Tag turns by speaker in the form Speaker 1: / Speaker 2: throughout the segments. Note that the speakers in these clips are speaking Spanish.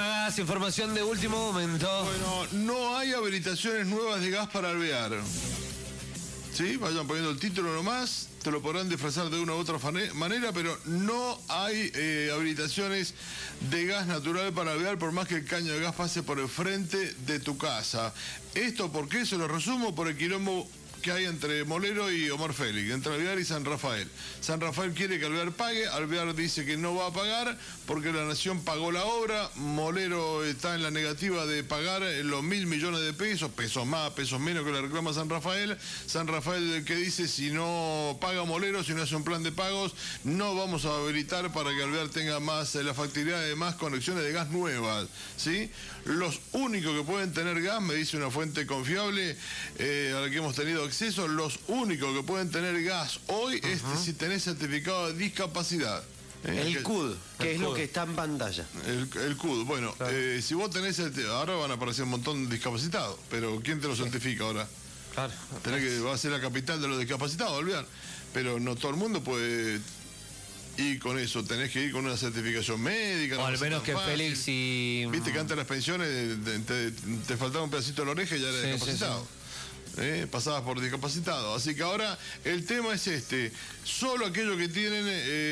Speaker 1: Gas, información de último momento.
Speaker 2: Bueno, no hay habilitaciones nuevas de gas para Alvear. ¿Sí? Vayan poniendo el título nomás, te lo podrán disfrazar de una u otra manera, pero no hay habilitaciones de gas natural para Alvear, por más que el caño de gas pase por el frente de tu casa. ¿Esto por qué? Se lo resumo por el quilombo que hay entre Molero y Omar Félix, entre Alvear y San Rafael. San Rafael quiere que Alvear pague, Alvear dice que no va a pagar porque la Nación pagó la obra, Molero está en la negativa de pagar los 1.000 millones de pesos, pesos más, pesos menos que le reclama San Rafael que dice si no paga Molero, si no hace un plan de pagos, no vamos a habilitar para que Alvear tenga más la factibilidad de más conexiones de gas nuevas, ¿sí? Los únicos que pueden tener gas, me dice una fuente confiable a la que hemos tenido acceso, los únicos que pueden tener gas hoy es si tenés certificado de discapacidad.
Speaker 3: El CUD, que es lo que está en pantalla.
Speaker 2: El CUD, bueno, claro. Si vos tenés, ahora van a aparecer un montón de discapacitados, pero ¿quién te lo certifica ahora?
Speaker 1: Claro.
Speaker 2: Va a ser la capital de los discapacitados, olvidar. Pero no todo el mundo puede ir con eso, tenés que ir con una certificación médica.
Speaker 1: O al menos que fácil. Félix y...
Speaker 2: Viste que antes las pensiones te faltaba un pedacito de la oreja y ya eras discapacitado. Pasabas por discapacitado. Así que ahora el tema es solo aquellos que tienen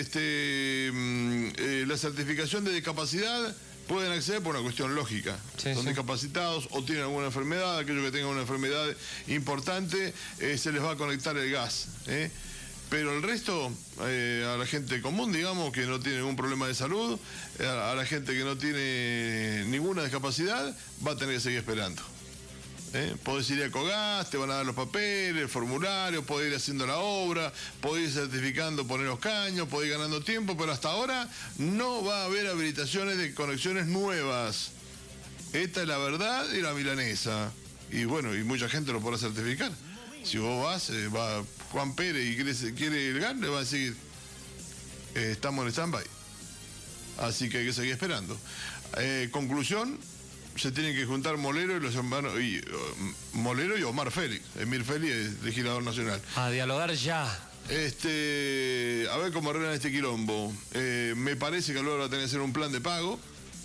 Speaker 2: la certificación de discapacidad pueden acceder por una cuestión lógica. Son discapacitados o tienen alguna enfermedad, aquellos que tengan una enfermedad importante, se les va a conectar el gas. Pero el resto, a la gente común, digamos, que no tiene ningún problema de salud, a la gente que no tiene ninguna discapacidad, va a tener que seguir esperando. Podés ir a Ecogás, te van a dar los papeles, el formulario, podés ir haciendo la obra, podés ir certificando, poner los caños, podés ir ganando tiempo, pero hasta ahora no va a haber habilitaciones de conexiones nuevas. Esta es la verdad y la milanesa. Y bueno, y mucha gente lo podrá certificar. Si vos vas, va Juan Pérez y quiere el gas, le va a decir, estamos en stand-by. Así que hay que seguir esperando. Conclusión, se tienen que juntar Molero y los hermanos, Molero y Omar Félix. Emir Félix es legislador nacional.
Speaker 1: A dialogar ya.
Speaker 2: A ver cómo arreglan este quilombo. Me parece que luego va a tener que hacer un plan de pago.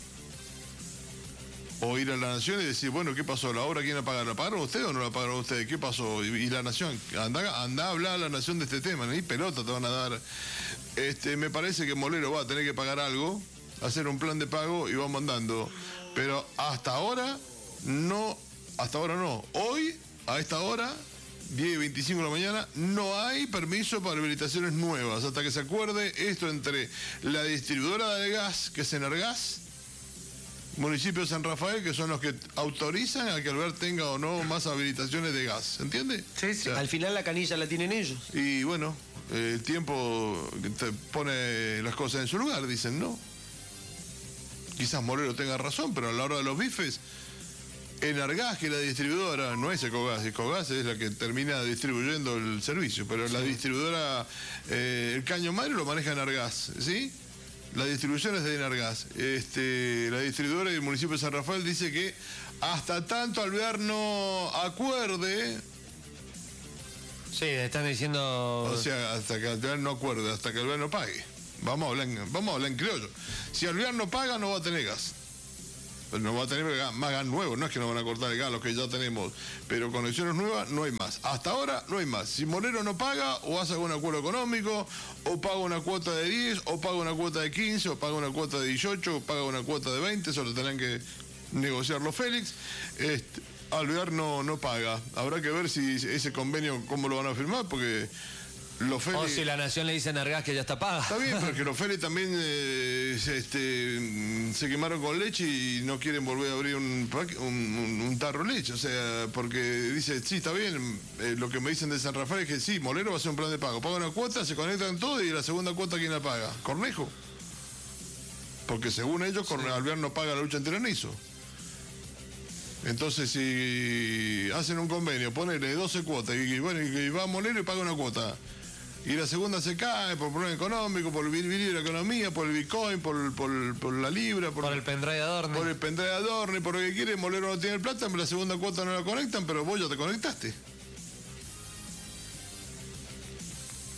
Speaker 2: O ir a la Nación y decir, bueno, ¿qué pasó? ¿La obra quién la paga? ¿La pagaron ustedes o no la pagaron ustedes? ¿Qué pasó? Y la Nación, anda a hablar a la Nación de este tema, ni pelota te van a dar. Me parece que Molero va a tener que pagar algo, hacer un plan de pago y vamos andando. Pero hasta ahora no. Hoy, a esta hora, 10:25 de la mañana, no hay permiso para habilitaciones nuevas. Hasta que se acuerde esto entre la distribuidora de gas, que es Energas, municipio de San Rafael, que son los que autorizan a que Alvear tenga o no más habilitaciones de gas. ¿Se entiende?
Speaker 3: Sí, sí. O sea, al final la canilla la tienen ellos.
Speaker 2: Y bueno, el tiempo te pone las cosas en su lugar, dicen, ¿no? Quizás Molero tenga razón, pero a la hora de los bifes, Energas, que es la distribuidora, no es Ecogás. Ecogás es la que termina distribuyendo el servicio, pero la distribuidora, el caño madre lo maneja Energas, ¿sí? La distribución es de Energas. La distribuidora del municipio de San Rafael dice que hasta tanto Alvear no acuerde...
Speaker 1: Sí, están diciendo...
Speaker 2: O sea, hasta que Alvear no acuerde, hasta que Alvear no pague. Vamos a hablar en criollo. Si Alvear no paga, no va a tener gas. Pero no va a tener más gas nuevo. No es que no van a cortar el gas, los que ya tenemos. Pero conexiones nuevas no hay más. Hasta ahora no hay más. Si Molero no paga, o hace algún acuerdo económico, o paga una cuota de 10, o paga una cuota de 15, o paga una cuota de 18, o paga una cuota de 20. Eso lo tendrán que negociar los Félix. Alvear no paga. Habrá que ver si ese convenio, cómo lo van a firmar, porque...
Speaker 1: O si la Nación le dice a Energas que ya está paga.
Speaker 2: Está bien, porque los Félix también se quemaron con leche y no quieren volver a abrir un tarro de leche. O sea, porque dice, sí, está bien, lo que me dicen de San Rafael es que sí, Molero va a hacer un plan de pago. Paga una cuota, se conectan todos y la segunda cuota, ¿quién la paga? Cornejo. Porque según ellos, Alvear no paga la lucha antiranizo. Entonces, si hacen un convenio, ponele 12 cuotas y va Molero y paga una cuota. Y la segunda se cae por problema económico, por el vivir de la economía, por el Bitcoin, por la libra,
Speaker 1: por el pendrive de Adorni.
Speaker 2: Por el pendrive de Adorni, por lo que quiere, Molero no tiene plata, pero la segunda cuota no la conectan, pero vos ya te conectaste.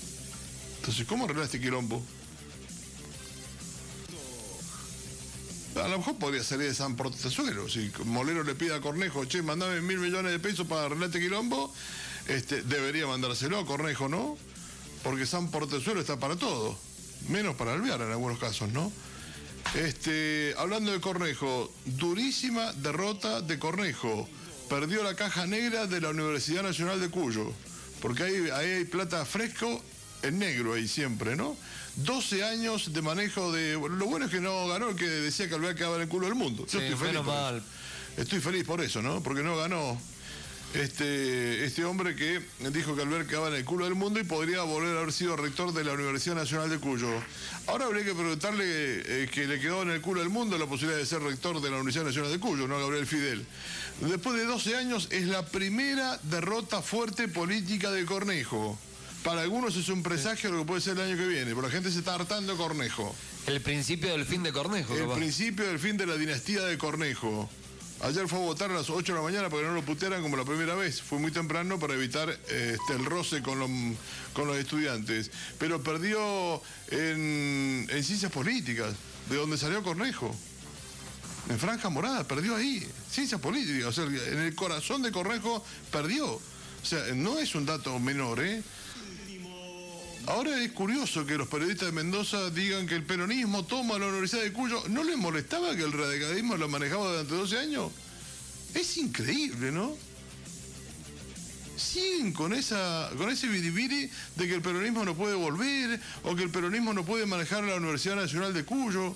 Speaker 2: Entonces, ¿cómo arreglaste quilombo? A lo mejor podría salir de San Portezuelo. Si Molero le pide a Cornejo, che, mandame 1.000 millones de pesos para arreglar este quilombo, debería mandárselo a Cornejo, ¿no? Porque San Portezuelo está para todo, menos para Alvear en algunos casos, ¿no? Hablando de Cornejo, durísima derrota de Cornejo. Perdió la caja negra de la Universidad Nacional de Cuyo, porque ahí hay plata fresco en negro ahí siempre, ¿no? 12 años de manejo de... Lo bueno es que no ganó el que decía que Alvear quedaba en el culo del mundo. Yo estoy feliz por eso. Estoy feliz por eso, ¿no? Porque no ganó este hombre que dijo que Alvear quedaba en el culo del mundo y podría volver a haber sido rector de la Universidad Nacional de Cuyo. Ahora habría que preguntarle que le quedó en el culo del mundo la posibilidad de ser rector de la Universidad Nacional de Cuyo, no a Gabriel Fidel. Después de 12 años es la primera derrota fuerte política de Cornejo. Para algunos es un presagio de lo que puede ser el año que viene, pero la gente se está hartando de Cornejo.
Speaker 1: El principio del fin de Cornejo.
Speaker 2: El principio del fin de la dinastía de Cornejo. Ayer fue a votar a las 8 de la mañana para que no lo putearan como la primera vez. Fue muy temprano para evitar el roce con los estudiantes. Pero perdió en ciencias políticas, de donde salió Cornejo. En Franja Morada, perdió ahí. Ciencias políticas, o sea, en el corazón de Cornejo perdió. O sea, no es un dato menor, ¿eh? Ahora es curioso que los periodistas de Mendoza digan que el peronismo toma la Universidad de Cuyo. ¿No les molestaba que el radicalismo lo manejaba durante 12 años? Es increíble, ¿no? Siguen con ese biribiri de que el peronismo no puede volver o que el peronismo no puede manejar la Universidad Nacional de Cuyo.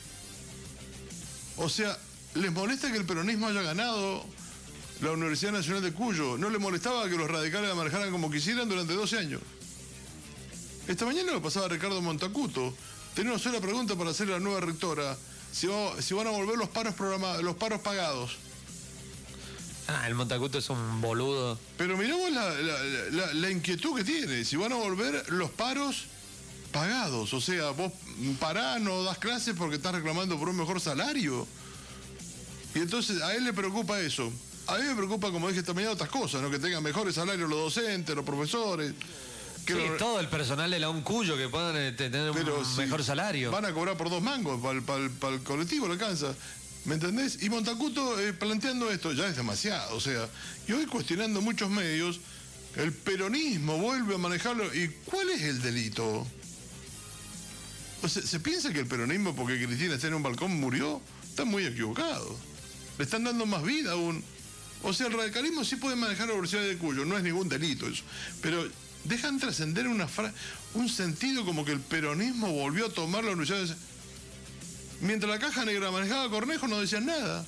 Speaker 2: O sea, ¿les molesta que el peronismo haya ganado la Universidad Nacional de Cuyo? ¿No les molestaba que los radicales la manejaran como quisieran durante 12 años? Esta mañana lo pasaba Ricardo Montacuto. Tenía una sola pregunta para hacer a la nueva rectora. Si van a volver los paros pagados.
Speaker 1: El Montacuto es un boludo.
Speaker 2: Pero mirá vos la inquietud que tiene. Si van a volver los paros pagados. O sea, vos parás, no das clases porque estás reclamando por un mejor salario. Y entonces a él le preocupa eso. A mí me preocupa, como dije esta mañana, otras cosas, ¿no? Que tengan mejores salarios los docentes, los profesores.
Speaker 1: Sí, todo el personal de la UNCuyo que puedan tener un mejor salario.
Speaker 2: Van a cobrar por 2 mangos, para el colectivo le alcanza. ¿Me entendés? Y Montacuto planteando esto ya es demasiado. O sea, y hoy cuestionando muchos medios, el peronismo vuelve a manejarlo. ¿Y cuál es el delito? O sea, ¿se piensa que el peronismo, porque Cristina está en un balcón, murió? Está muy equivocado. Le están dando más vida aún. O sea, el radicalismo sí puede manejar la Universidad de Cuyo, no es ningún delito eso. Pero dejan trascender un sentido como que el peronismo volvió a tomar la Universidad de... Mientras la caja negra manejaba a Cornejo no decían nada.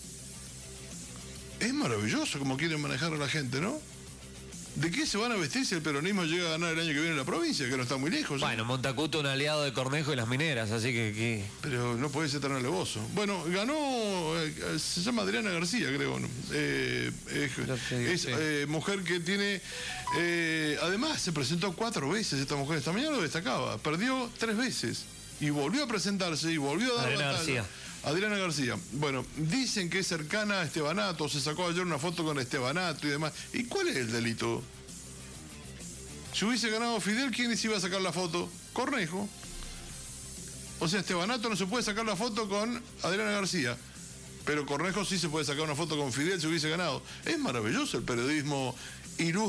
Speaker 2: Es maravilloso como quieren manejar a la gente, ¿no? ¿De qué se van a vestir si el peronismo llega a ganar el año que viene en la provincia, que no está muy lejos?
Speaker 1: Bueno, Montacuto un aliado de Cornejo y las mineras, así que...
Speaker 2: Pero no puede ser tan alevoso. Bueno, ganó, se llama Adriana García, creo, ¿no? Mujer que tiene... además, se presentó 4 veces esta mujer, esta mañana lo destacaba. Perdió 3 veces. Y volvió a presentarse y volvió a dar batalla. Adriana García. Bueno, dicen que es cercana a Estebanato, se sacó ayer una foto con Estebanato y demás. ¿Y cuál es el delito? Si hubiese ganado Fidel, ¿quién se iba a sacar la foto? Cornejo. O sea, Estebanato no se puede sacar la foto con Adriana García, pero Cornejo sí se puede sacar una foto con Fidel si hubiese ganado. Es maravilloso el periodismo ilustre.